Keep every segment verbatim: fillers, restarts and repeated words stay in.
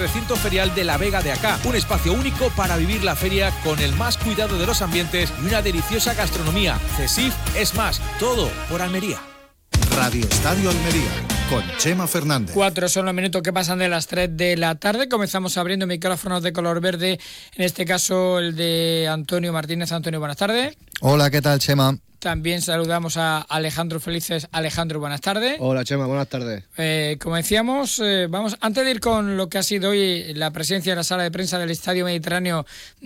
recinto ferial de la Vega de Acá, un espacio único para vivir la feria con el más cuidado de los ambientes y una deliciosa gastronomía. CESIF es más, todo por Almería. Radio Estadio Almería, con Chema Fernández. Cuatro son los minutos que pasan de las tres de la tarde. Comenzamos abriendo micrófonos de color verde, en este caso el de Antonio Martínez. Antonio, buenas tardes. Hola, ¿qué tal, Chema? También saludamos a Alejandro Felices. Alejandro, buenas tardes. Hola, Chema, buenas tardes. Eh, como decíamos, eh, vamos antes de ir con lo que ha sido hoy la presencia en la sala de prensa del Estadio Mediterráneo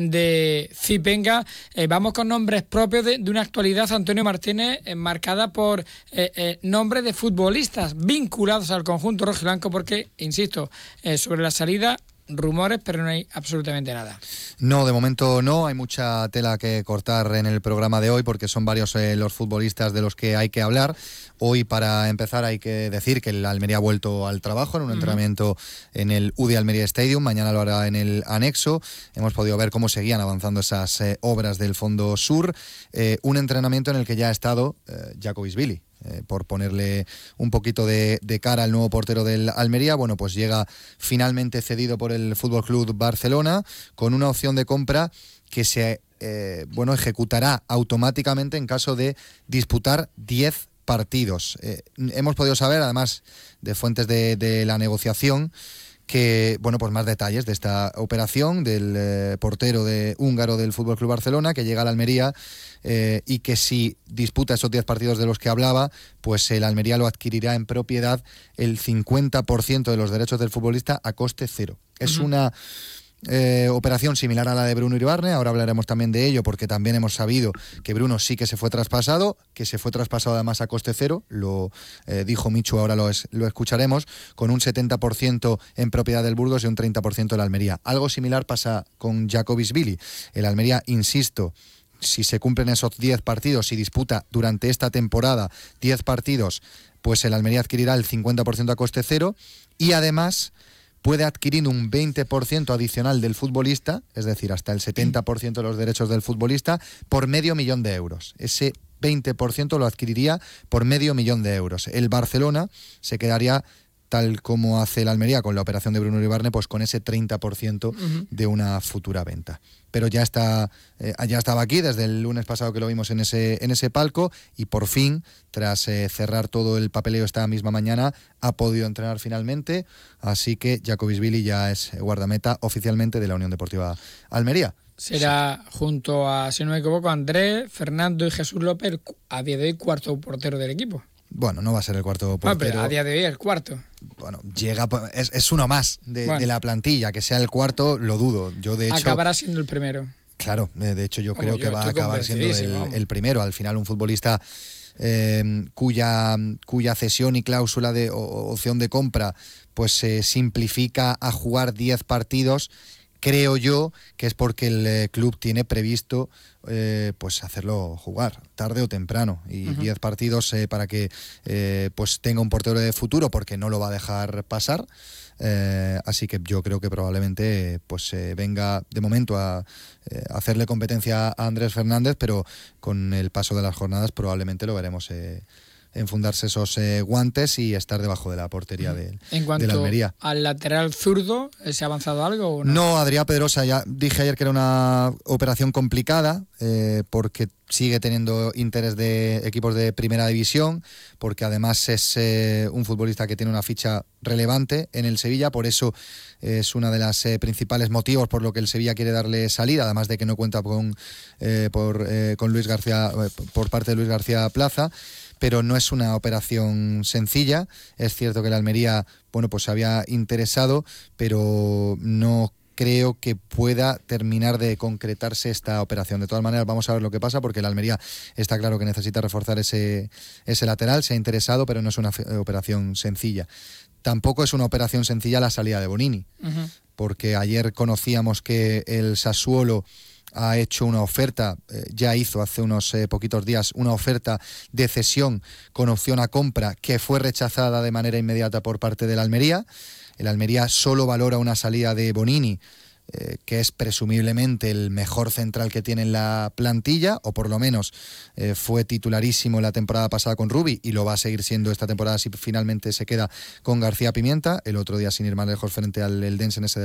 de Zipenga, eh, vamos con nombres propios de, de una actualidad, Antonio Martínez, eh, marcada por eh, eh, nombres de futbolistas vinculados al conjunto rojiblanco, porque, insisto, eh, sobre la salida, rumores, pero no hay absolutamente nada. No, de momento no, hay mucha tela que cortar en el programa de hoy porque son varios eh, los futbolistas de los que hay que hablar. Hoy, para empezar, hay que decir que el Almería ha vuelto al trabajo en un uh-huh. entrenamiento en el U D I Almería Stadium, mañana lo hará en el anexo. Hemos podido ver cómo seguían avanzando esas eh, obras del Fondo Sur, eh, un entrenamiento en el que ya ha estado eh, Jakobisvili. Eh, por ponerle un poquito de, de cara al nuevo portero del Almería. Bueno, pues llega finalmente cedido por el F C Barcelona con una opción de compra que se eh, bueno, ejecutará automáticamente en caso de disputar diez partidos. Eh, hemos podido saber, además de fuentes de, de la negociación, que, bueno, pues más detalles de esta operación del eh, portero de húngaro del F C Barcelona, que llega al Almería eh, y que si disputa esos diez partidos de los que hablaba, pues el Almería lo adquirirá en propiedad el cincuenta por ciento de los derechos del futbolista a coste cero. Es uh-huh. una Eh, operación similar a la de Bruno Iribarne. Ahora hablaremos también de ello, porque también hemos sabido que Bruno sí que se fue traspasado, que se fue traspasado además a coste cero, lo eh, dijo Michu, ahora lo, es, lo escucharemos, con un setenta por ciento en propiedad del Burgos y un treinta por ciento de la Almería. Algo similar pasa con Jakobisvili. El Almería, insisto, si se cumplen esos diez partidos, si disputa durante esta temporada diez partidos, pues el Almería adquirirá el cincuenta por ciento a coste cero y además puede adquirir un veinte por ciento adicional del futbolista, es decir, hasta el setenta por ciento de los derechos del futbolista, por medio millón de euros. Ese veinte por ciento lo adquiriría por medio millón de euros. El Barcelona se quedaría, tal como hace el Almería con la operación de Bruno Iribarne, pues con ese treinta por ciento uh-huh. de una futura venta. Pero ya está, eh, ya estaba aquí desde el lunes pasado que lo vimos en ese, en ese palco, y por fin, tras eh, cerrar todo el papeleo esta misma mañana, ha podido entrenar finalmente, así que Jakobisvili ya es guardameta oficialmente de la Unión Deportiva Almería. Será sí. junto a, si no me equivoco, Andrés, Fernando y Jesús López, a día de hoy cuarto portero del equipo. Bueno, no va a ser el cuarto portero. Ah, pero a día de hoy el cuarto. Bueno, llega, es, es uno más de, bueno. de la plantilla. Que sea el cuarto, lo dudo. Yo de hecho acabará siendo el primero. Claro, de hecho yo creo Como que yo va a acabar siendo el, el primero. Al final, un futbolista eh, cuya, cuya cesión y cláusula de o, opción de compra pues se eh, simplifica a jugar diez partidos. Creo yo que es porque el eh, club tiene previsto eh, pues hacerlo jugar tarde o temprano, y diez uh-huh. partidos eh, para que eh, pues tenga un portero de futuro, porque no lo va a dejar pasar. Eh, así que yo creo que probablemente pues eh, venga de momento a eh, hacerle competencia a Andrés Fernández, pero con el paso de las jornadas probablemente lo veremos eh, enfundarse esos eh, guantes y estar debajo de la portería de, en cuanto de la Almería. Al lateral zurdo, ¿se ha avanzado algo o no? No, Adrián Pedrosa, ya dije ayer que era una operación complicada, eh, porque sigue teniendo interés de equipos de primera división, porque además es eh, un futbolista que tiene una ficha relevante en el Sevilla, por eso es una de las eh, principales motivos por lo que el Sevilla quiere darle salida, además de que no cuenta con, eh, por, eh, con Luis García, eh, por parte de Luis García Plaza. Pero no es una operación sencilla. Es cierto que la Almería, bueno, pues se había interesado, pero no creo que pueda terminar de concretarse esta operación. De todas maneras, vamos a ver lo que pasa, porque la Almería está claro que necesita reforzar ese, ese lateral, se ha interesado, pero no es una fe- operación sencilla. Tampoco es una operación sencilla la salida de Bonini, uh-huh. porque ayer conocíamos que el Sassuolo ha hecho una oferta, eh, ya hizo hace unos eh, poquitos días una oferta de cesión con opción a compra, que fue rechazada de manera inmediata por parte del Almería. El Almería solo valora una salida de Bonini, eh, que es presumiblemente el mejor central que tiene en la plantilla, o por lo menos eh, fue titularísimo la temporada pasada con Rubi y lo va a seguir siendo esta temporada si finalmente se queda con García Pimienta. El otro día, sin ir más lejos, frente al Eldense en ese